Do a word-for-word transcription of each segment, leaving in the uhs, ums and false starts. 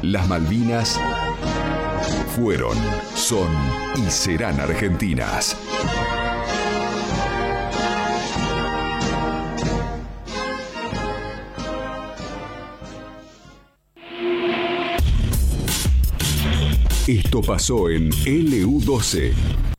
Las Malvinas fueron, son y serán argentinas. Esto pasó en L U doce.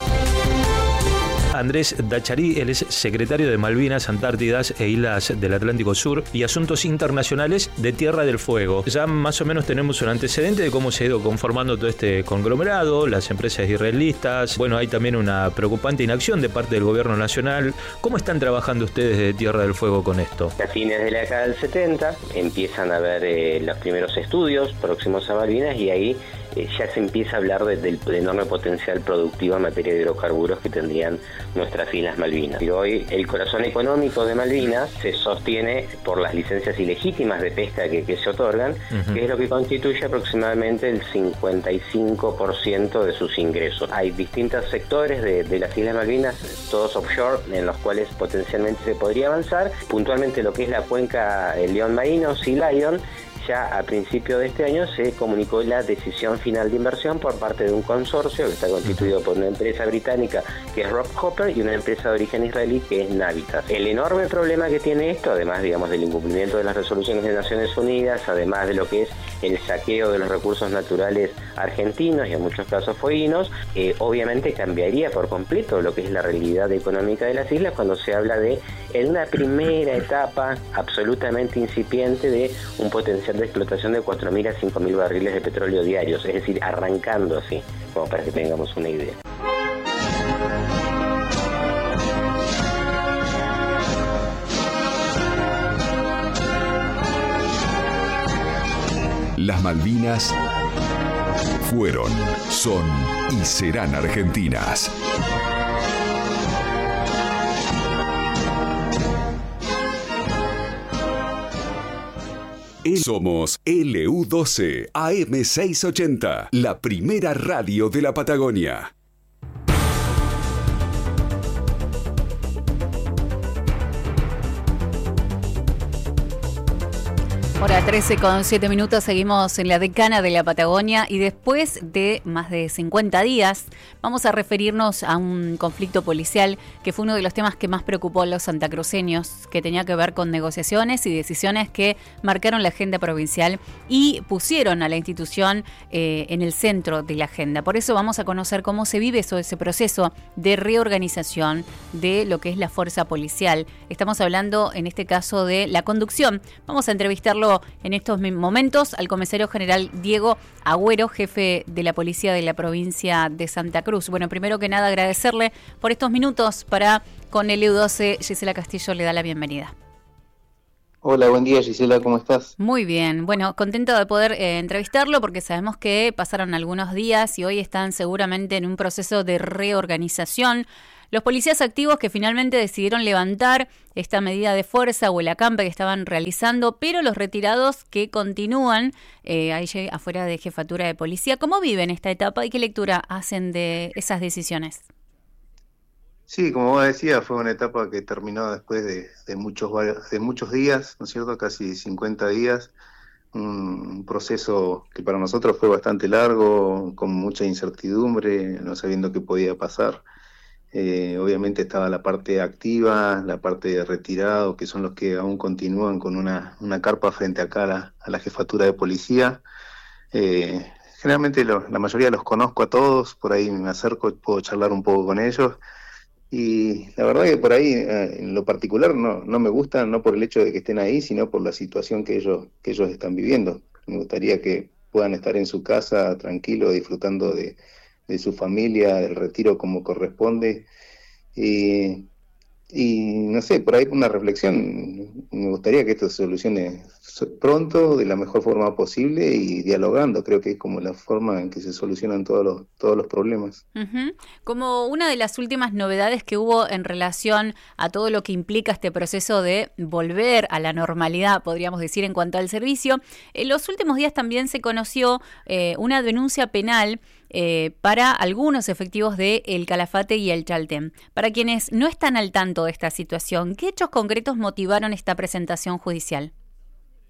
Andrés Dacharí, él es secretario de Malvinas, Antártidas e Islas del Atlántico Sur y Asuntos Internacionales de Tierra del Fuego. Ya más o menos tenemos un antecedente de cómo se ha ido conformando todo este conglomerado, las empresas israelitas. Bueno, hay también una preocupante inacción de parte del gobierno nacional. ¿Cómo están trabajando ustedes de Tierra del Fuego con esto? A fines de la década del setenta empiezan a ver eh, los primeros estudios próximos a Malvinas y ahí eh, ya se empieza a hablar de, del enorme potencial productivo en materia de hidrocarburos que tendrían nuestras Islas Malvinas. Y hoy el corazón económico de Malvinas se sostiene por las licencias ilegítimas de pesca que, que se otorgan, uh-huh. que es lo que constituye aproximadamente el cincuenta y cinco por ciento de sus ingresos. Hay distintos sectores de, de las Islas Malvinas, todos offshore, en los cuales potencialmente se podría avanzar. Puntualmente lo que es la cuenca el León Marino, Sea Lion, ya a principio de este año se comunicó la decisión final de inversión por parte de un consorcio que está constituido por una empresa británica que es Rob Hopper y una empresa de origen israelí que es Navitas. El enorme problema que tiene esto, además digamos del incumplimiento de las resoluciones de Naciones Unidas, además de lo que es el saqueo de los recursos naturales argentinos y en muchos casos fueguinos, eh, obviamente cambiaría por completo lo que es la realidad económica de las islas cuando se habla de, en una primera etapa absolutamente incipiente, de un potencial de explotación de cuatro mil a cinco mil barriles de petróleo diarios, es decir, arrancando así, como para que tengamos una idea. Las Malvinas fueron, son y serán argentinas. Somos L U doce A M seiscientos ochenta, la primera radio de la Patagonia. Hora trece con siete minutos, seguimos en la decana de la Patagonia y después de más de cincuenta días vamos a referirnos a un conflicto policial que fue uno de los temas que más preocupó a los santacruceños, que tenía que ver con negociaciones y decisiones que marcaron la agenda provincial y pusieron a la institución eh, en el centro de la agenda. Por eso vamos a conocer cómo se vive eso, ese proceso de reorganización de lo que es la fuerza policial. Estamos hablando en este caso de la conducción. Vamos a entrevistarlo en estos momentos al comisario general Diego Agüero, jefe de la policía de la provincia de Santa Cruz. Bueno, primero que nada agradecerle por estos minutos para con L U doce. Gisela Castillo le da la bienvenida. Hola, buen día Gisela, ¿cómo estás? Muy bien, bueno, contento de poder eh, entrevistarlo porque sabemos que pasaron algunos días y hoy están seguramente en un proceso de reorganización. Los policías activos que finalmente decidieron levantar esta medida de fuerza o el acampe que estaban realizando, pero los retirados que continúan eh, ahí afuera de jefatura de policía. ¿Cómo viven esta etapa y qué lectura hacen de esas decisiones? Sí, como vos decías, fue una etapa que terminó después de, de, muchos, de muchos días, ¿no es cierto? Casi cincuenta días. Un proceso que para nosotros fue bastante largo, con mucha incertidumbre, no sabiendo qué podía pasar. Eh, obviamente estaba la parte activa, la parte de retirados, que son los que aún continúan con una, una carpa frente acá a la, a la jefatura de policía. Eh, generalmente lo, la mayoría los conozco a todos, por ahí me acerco, puedo charlar un poco con ellos. Y la verdad que por ahí, eh, en lo particular, no, no me gustan, no por el hecho de que estén ahí, sino por la situación que ellos, que ellos están viviendo. Me gustaría que puedan estar en su casa tranquilos, disfrutando de de su familia, del retiro como corresponde, y, y no sé, por ahí una reflexión, me gustaría que esto se solucione pronto, de la mejor forma posible y dialogando. Creo que es como la forma en que se solucionan todos los, todos los problemas. Uh-huh. Como una de las últimas novedades que hubo en relación a todo lo que implica este proceso de volver a la normalidad, podríamos decir, en cuanto al servicio, en los últimos días también se conoció eh, una denuncia penal Eh, para algunos efectivos de El Calafate y el Chaltén. Para quienes no están al tanto de esta situación, ¿qué hechos concretos motivaron esta presentación judicial?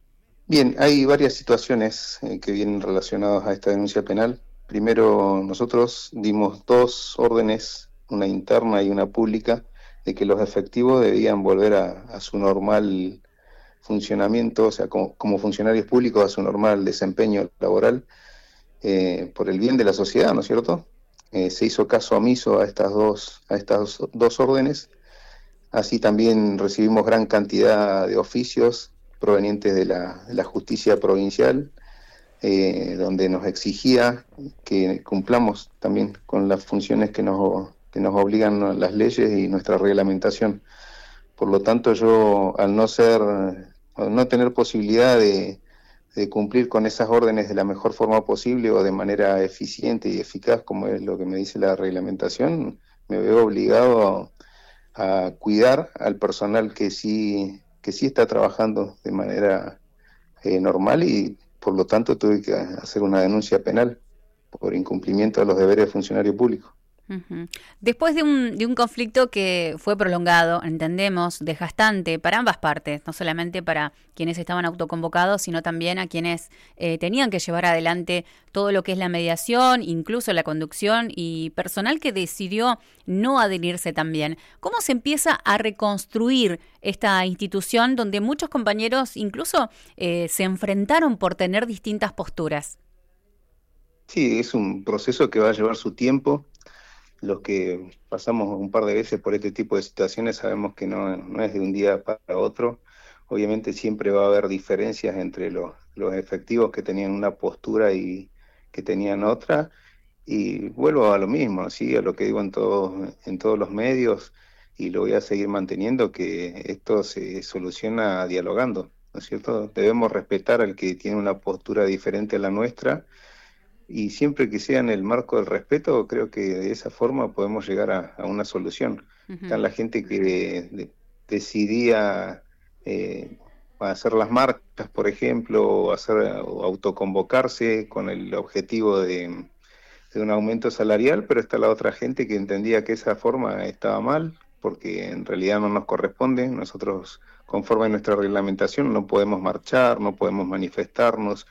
Bien, hay varias situaciones eh, que vienen relacionadas a esta denuncia penal. Primero, nosotros dimos dos órdenes, una interna y una pública, de que los efectivos debían volver a, a su normal funcionamiento, o sea, como, como funcionarios públicos, a su normal desempeño laboral, eh, por el bien de la sociedad, ¿no es cierto? Eh, se hizo caso omiso a estas dos, a estas dos, dos órdenes. Así también recibimos gran cantidad de oficios provenientes de la, de la justicia provincial, eh, donde nos exigía que cumplamos también con las funciones que nos, que nos obligan las leyes y nuestra reglamentación. Por lo tanto, yo, al no ser, al no tener posibilidad de, de cumplir con esas órdenes de la mejor forma posible o de manera eficiente y eficaz, como es lo que me dice la reglamentación, me veo obligado a, a cuidar al personal que sí, que sí está trabajando de manera eh, normal, y por lo tanto tuve que hacer una denuncia penal por incumplimiento de los deberes de funcionario público. Uh-huh. Después de un, de un conflicto que fue prolongado, entendemos, desgastante para ambas partes, no solamente para quienes estaban autoconvocados, sino también a quienes eh, tenían que llevar adelante todo lo que es la mediación, incluso la conducción, y personal que decidió no adherirse también. ¿Cómo se empieza a reconstruir esta institución donde muchos compañeros incluso eh, se enfrentaron por tener distintas posturas? Sí, es un proceso que va a llevar su tiempo. Los que pasamos un par de veces por este tipo de situaciones sabemos que no, no es de un día para otro. Obviamente siempre va a haber diferencias entre los, los efectivos que tenían una postura y que tenían otra. Y vuelvo a lo mismo, ¿sí? A lo que digo en todos, en todos los medios, y lo voy a seguir manteniendo, que esto se soluciona dialogando, ¿no es cierto? Debemos respetar al que tiene una postura diferente a la nuestra, y siempre que sea en el marco del respeto, creo que de esa forma podemos llegar a, a una solución. Uh-huh. Está la gente que de, de, decidía eh, hacer las marchas, por ejemplo, o, hacer, o autoconvocarse con el objetivo de, de un aumento salarial, pero está la otra gente que entendía que esa forma estaba mal, porque en realidad no nos corresponde. Nosotros, conforme a nuestra reglamentación, no podemos marchar, no podemos manifestarnos,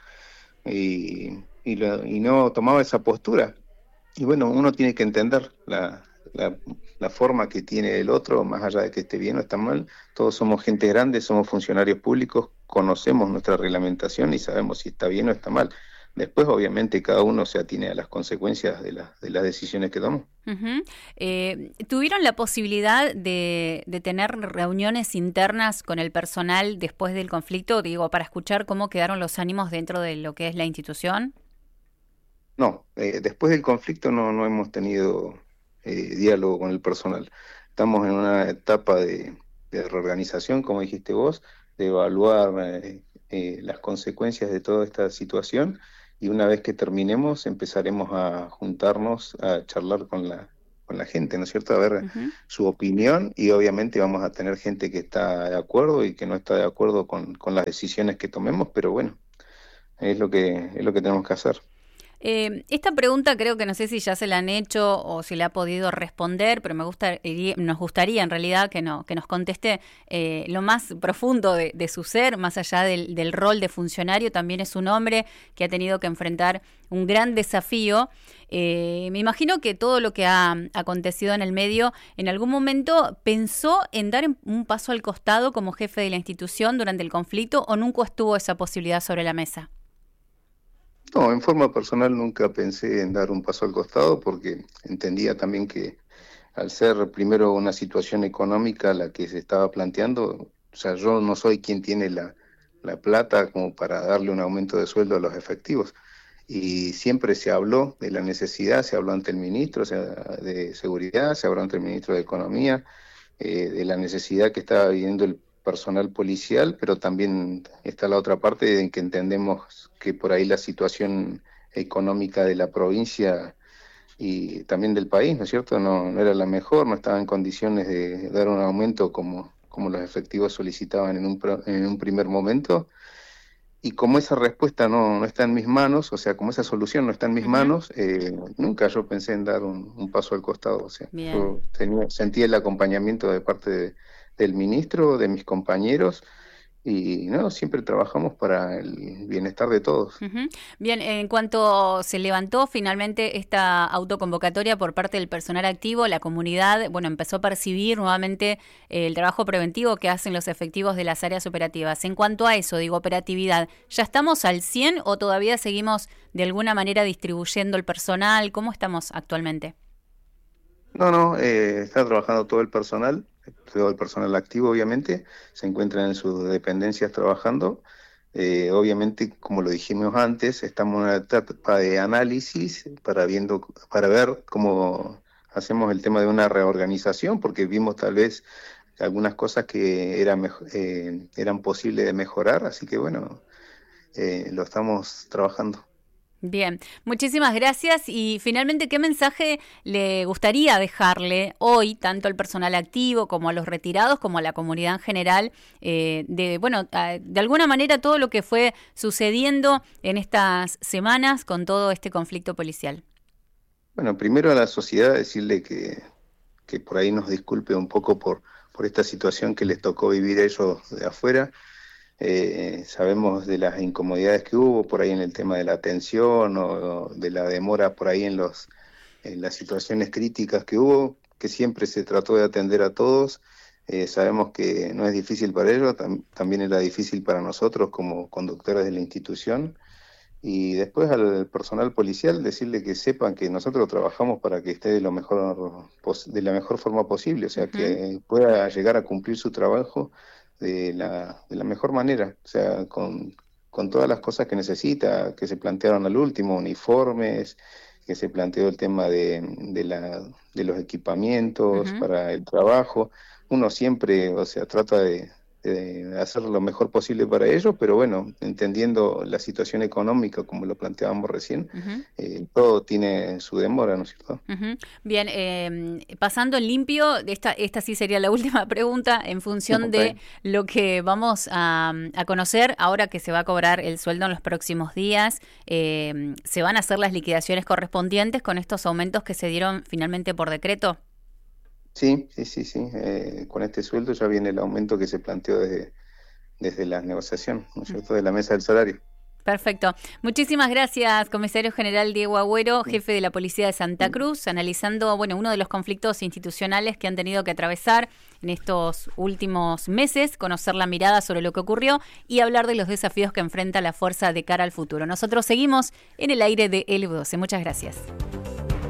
y... Y, lo, y no tomaba esa postura. Y bueno, uno tiene que entender la, la, la forma que tiene el otro, más allá de que esté bien o está mal. Todos somos gente grande, somos funcionarios públicos, conocemos nuestra reglamentación y sabemos si está bien o está mal. Después, obviamente, cada uno se atiene a las consecuencias de, la, de las decisiones que tomó. Uh-huh. Eh, ¿Tuvieron la posibilidad de, de tener reuniones internas con el personal después del conflicto, digo, para escuchar cómo quedaron los ánimos dentro de lo que es la institución? No, eh, después del conflicto no, no hemos tenido eh, diálogo con el personal. Estamos en una etapa de, de reorganización, como dijiste vos, de evaluar eh, eh, las consecuencias de toda esta situación, y una vez que terminemos empezaremos a juntarnos a charlar con la, con la gente, ¿no es cierto? A ver uh-huh. su opinión, y obviamente vamos a tener gente que está de acuerdo y que no está de acuerdo con, con las decisiones que tomemos, pero bueno, es lo que, es lo que tenemos que hacer. Eh, esta pregunta creo que no sé si ya se la han hecho o si la ha podido responder, pero me gusta, nos gustaría en realidad que, no, que nos conteste eh, lo más profundo de, de su ser, más allá del, del rol de funcionario. También es un hombre que ha tenido que enfrentar un gran desafío. Eh, me imagino que todo lo que ha acontecido en el medio, en algún momento pensó en dar un paso al costado como jefe de la institución durante el conflicto, ¿o nunca estuvo esa posibilidad sobre la mesa? No, en forma personal nunca pensé en dar un paso al costado, porque entendía también que al ser primero una situación económica la que se estaba planteando, o sea, yo no soy quien tiene la, la plata como para darle un aumento de sueldo a los efectivos. Y siempre se habló de la necesidad, se habló ante el ministro, o sea, de Seguridad, se habló ante el ministro de Economía, eh, de la necesidad que estaba viviendo el personal policial, pero también está la otra parte en que entendemos que por ahí la situación económica de la provincia y también del país, ¿no es cierto?, no, no era la mejor, no estaba en condiciones de dar un aumento como, como los efectivos solicitaban en un, en un primer momento. Y como esa respuesta no, no está en mis manos, o sea, como esa solución no está en mis uh-huh. manos, eh, nunca yo pensé en dar un, un paso al costado. O sea, Bien. yo tenía, sentí el acompañamiento de parte de, del ministro, de mis compañeros, y no, siempre trabajamos para el bienestar de todos. Uh-huh. Bien, en cuanto se levantó finalmente esta autoconvocatoria por parte del personal activo, la comunidad, bueno, empezó a percibir nuevamente eh, el trabajo preventivo que hacen los efectivos de las áreas operativas. En cuanto a eso, digo, operatividad, ¿ya estamos al cien o todavía seguimos de alguna manera distribuyendo el personal? ¿Cómo estamos actualmente? No, no, eh, está trabajando todo el personal. Todo el personal activo, obviamente, se encuentran en sus dependencias trabajando. Eh, obviamente, como lo dijimos antes, estamos en una etapa de análisis para, viendo, para ver cómo hacemos el tema de una reorganización, porque vimos tal vez algunas cosas que era mejo- eh, eran posibles de mejorar, así que bueno, eh, lo estamos trabajando. Bien, muchísimas gracias. Y finalmente, ¿qué mensaje le gustaría dejarle hoy, tanto al personal activo como a los retirados, como a la comunidad en general, eh, de, bueno, de alguna manera todo lo que fue sucediendo en estas semanas con todo este conflicto policial? Bueno, primero a la sociedad decirle que, que por ahí nos disculpe un poco por, por esta situación que les tocó vivir a ellos de afuera. Eh, sabemos de las incomodidades que hubo por ahí en el tema de la atención o, o de la demora por ahí en, los, en las situaciones críticas que hubo, que siempre se trató de atender a todos. Eh, sabemos que no es difícil para ellos, tam- también era difícil para nosotros como conductores de la institución. Y después al personal policial decirle que sepan que nosotros trabajamos para que esté de, lo mejor, pos- de la mejor forma posible, o sea, uh-huh. que pueda llegar a cumplir su trabajo de la, de la mejor manera, o sea, con, con todas las cosas que necesita, que se plantearon al último, uniformes, que se planteó el tema de, de, la, de los equipamientos uh-huh. para el trabajo. Uno siempre, o sea, trata de, de hacer lo mejor posible para ellos, pero bueno, entendiendo la situación económica, como lo planteábamos recién, uh-huh. eh, todo tiene su demora, ¿no es cierto? Uh-huh. Bien, eh, pasando en limpio, esta, esta sí sería la última pregunta, en función okay. de lo que vamos a, a conocer ahora que se va a cobrar el sueldo en los próximos días, eh, ¿se van a hacer las liquidaciones correspondientes con estos aumentos que se dieron finalmente por decreto? Sí, sí, sí, sí. Eh, con este sueldo ya viene el aumento que se planteó desde, desde la negociación, ¿no es cierto?, de la mesa del salario. Perfecto. Muchísimas gracias, comisario general Diego Agüero, jefe de la Policía de Santa Cruz, analizando, bueno, uno de los conflictos institucionales que han tenido que atravesar en estos últimos meses, conocer la mirada sobre lo que ocurrió y hablar de los desafíos que enfrenta la fuerza de cara al futuro. Nosotros seguimos en el aire de L U doce. Muchas gracias.